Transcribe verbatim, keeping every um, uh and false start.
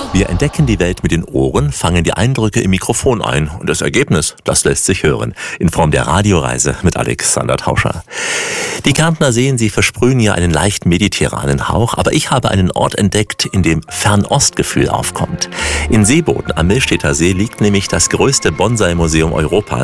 Wir entdecken die Welt mit den Ohren, fangen die Eindrücke im Mikrofon ein und das Ergebnis, das lässt sich hören. In Form der Radioreise mit Alexander Tauscher. Die Kärntner Seen, sie versprühen ja einen leicht mediterranen Hauch, aber ich habe einen Ort entdeckt, in dem Fernostgefühl aufkommt. In Seeboden am Millstätter See liegt nämlich das größte Bonsai-Museum Europas.